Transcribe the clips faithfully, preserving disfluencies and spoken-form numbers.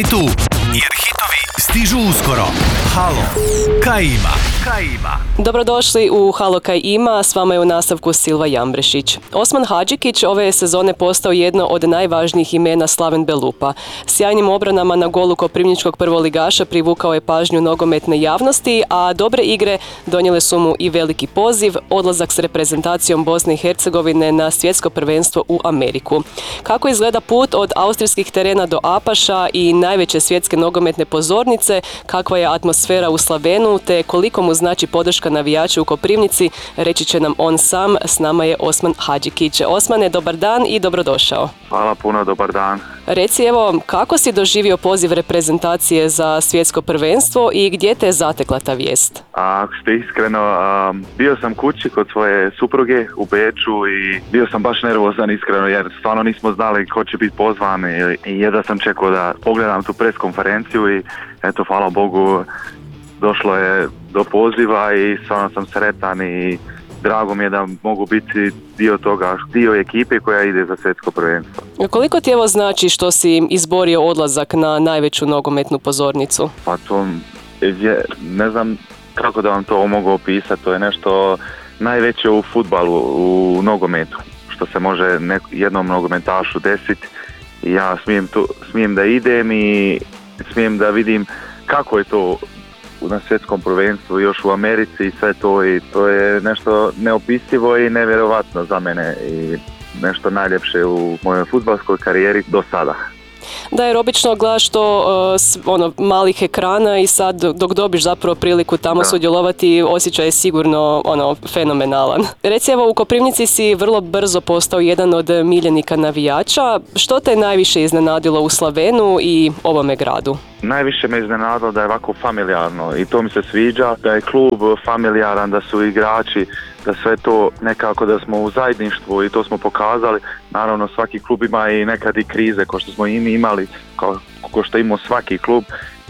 Tu, jer hitovi stižu uskoro. Halo, kaj ima? Kaj ima? Dobrodošli u Halo kaj ima, s vama je u nastavku Silva Jambrešić. Osman Hadžikić ove je sezone postao jedno od najvažnijih imena Slaven Belupa. Sjajnim obranama na golu koprivničkog prvoligaša privukao je pažnju nogometne javnosti, a dobre igre donijele su mu i veliki poziv, odlazak s reprezentacijom Bosne i Hercegovine na svjetsko prvenstvo u Ameriku. Kako izgleda put od austrijskih terena do Apaša i najveće svjetske nogometne pozornice, kakva je atmosfera u Slavenu, te koliko mu znači podrška navijača u Koprivnici, reći će nam on sam. S nama je Osman Hadžikić. Osmane, dobar dan i dobrodošao. Hvala puno, dobar dan. Reci evo, kako si doživio poziv reprezentacije za svjetsko prvenstvo i gdje te je zatekla ta vijest? A, ako ste iskreno, a, bio sam kući kod svoje supruge u Beču i bio sam baš nervozan iskreno jer stvarno nismo znali ko će biti pozvan i, i jedva sam čekao da pogledam tu pres konferenciju i eto, hvala Bogu, došlo je do poziva i stvarno sam sretan i drago mi je da mogu biti dio toga, dio ekipe koja ide za svjetsko prvenstvo. Koliko ti evo znači što si izborio odlazak na najveću nogometnu pozornicu? Pa to je, ne znam kako da vam to mogu opisati, to je nešto najveće u fudbalu, u nogometu, što se može nek, jednom nogometašu desiti i ja smijem, tu, smijem da idem i smijem da vidim kako je to na svjetskom prvenstvu još u Americi i sve to i to je nešto neopisivo i nevjerovatno za mene i nešto najljepše u mojoj fudbalskoj karijeri do sada. Da, jer obično gledaš to uh, s ono, malih ekrana i sad dok dobiš zapravo priliku tamo da. sudjelovati, osjećaj je sigurno ono, fenomenalan. Reci, evo, u Koprivnici si vrlo brzo postao jedan od miljenika navijača. Što te najviše iznenadilo u Slavenu i ovome gradu? Najviše me iznenadilo da je ovako familijarno i to mi se sviđa, da je klub familijaran, da su igrači, da sve to nekako da smo u zajedništvu i to smo pokazali. Naravno svaki klub ima i nekad i krize kao što smo i mi imali, kao, kao što imao svaki klub,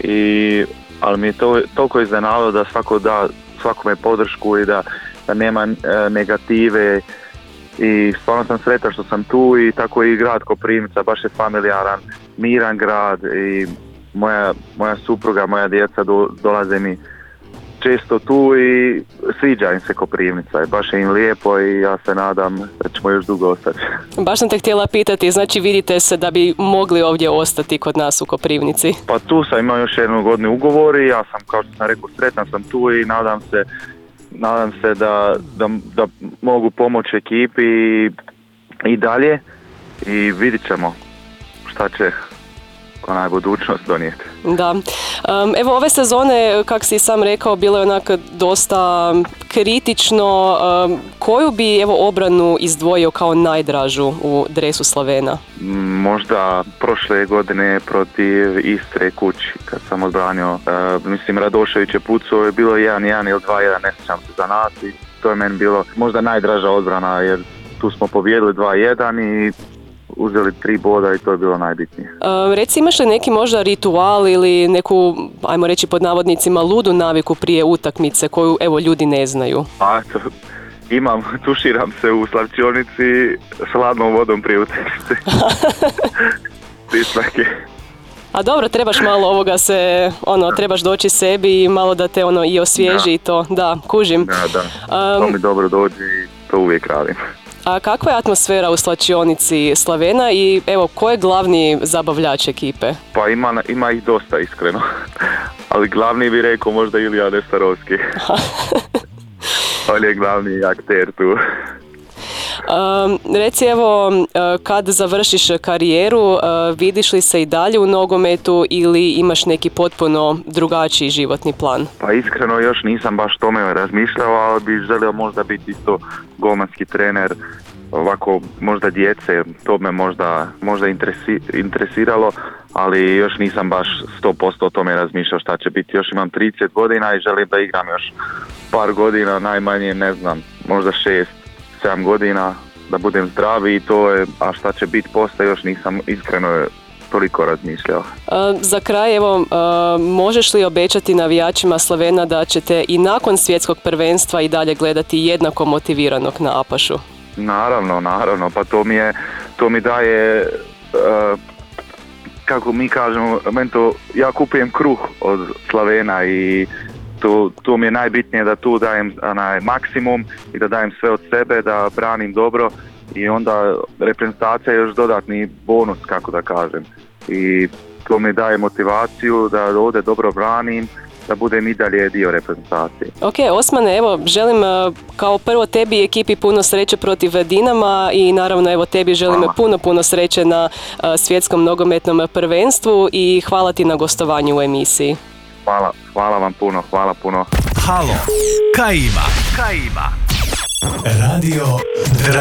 i, ali mi je to toliko iznenadilo da svako da svakome podršku i da, da nema e, negative i stvarno sam sretan što sam tu i tako i grad Koprivnica, baš je familijaran, miran grad i Moja, moja supruga, moja djeca do, dolaze mi često tu i sviđa im se Koprivnica i baš je im lijepo i ja se nadam da ćemo još dugo ostati. Baš sam te htjela pitati, znači vidite se da bi mogli ovdje ostati kod nas u Koprivnici? Pa tu sam imao još jednu godinu ugovor i ja sam, kao što sam rekao, sretan sam tu i nadam se, nadam se da, da, da mogu pomoći ekipi i, i dalje i vidit ćemo šta će onaj budućnost donijeti. Da. Um, evo ove sezone, kako si sam rekao, bilo je onak dosta kritično. Um, koju bi evo obranu izdvojio kao najdražu u dresu Slavena? Možda prošle godine protiv Istre kući, kad sam odbranio. Uh, mislim, Radošević je pucao, je bilo jedan jedan ili dva jedan, ne sjećam se za nas i to je meni bilo možda najdraža odbrana jer tu smo pobijedili dva jedan i uzeli tri boda i to je bilo najbitnije. Uh, reci, imaš li neki možda ritual ili neku, ajmo reći pod navodnicima, ludu naviku prije utakmice koju evo ljudi ne znaju? Pa to, imam, tuširam se u slavčionici s hladnom vodom prije utakmice. A dobro, trebaš malo ovoga se, ono, da. trebaš doći sebi i malo da te ono i osvježi da. i to, da, kužim. Da, da, um, to mi dobro dođe i to uvijek radim. A kakva je atmosfera u slačionici Slavena i evo, ko je glavni zabavljač ekipe? Pa ima, ima ih dosta iskreno, ali glavni bi rekao možda Ilija Nestarovski. On je glavni akter tu. Um, reci evo, kad završiš karijeru, uh, vidiš li se i dalje u nogometu ili imaš neki potpuno drugačiji životni plan? Pa iskreno još nisam baš tome razmišljao, ali bih želio možda biti isto golmanski trener, ovako možda djece, to me možda, možda interesi, interesiralo, ali još nisam baš sto posto o tome razmišljao šta će biti. Još imam trideset godina i želim da igram još par godina, najmanje ne znam, možda šest sedam godina, da budem zdravi i to je, a šta će biti poslije još nisam iskreno toliko razmišljao. Uh, za kraj, evo, uh, možeš li obećati navijačima Slavena da ćete i nakon svjetskog prvenstva i dalje gledati jednako motiviranog na Apašu? Naravno, naravno, pa to mi je, to mi daje uh, kako mi kažemo, meni to, ja kupujem kruh od Slavena i to, to mi je najbitnije da tu dajem onaj maksimum i da dajem sve od sebe, da branim dobro i onda reprezentacija je još dodatni bonus, kako da kažem. I to mi daje motivaciju da ovdje dobro branim, da budem i dalje dio reprezentacije. Ok, Osmane, evo, želim uh, kao prvo tebi i ekipi puno sreće protiv Dinama i naravno evo tebi želim Hvala. puno, puno sreće na uh, svjetskom nogometnom prvenstvu i hvala ti na gostovanju u emisiji. Hvala, hvala vam puno, hvala puno. Halo, kaj ima? Kaj ima? Radio